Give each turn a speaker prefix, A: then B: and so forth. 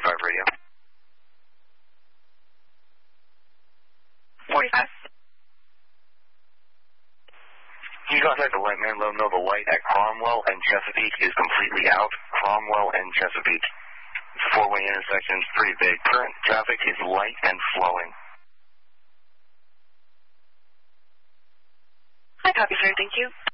A: 45 radio.
B: 45.
A: Can you contact the light man, let him know the light at Cromwell and Chesapeake is completely out. Cromwell and Chesapeake. It's a four-way intersection. It's pretty big. Current traffic is light and flowing.
B: Hi, copy, sir. Thank you.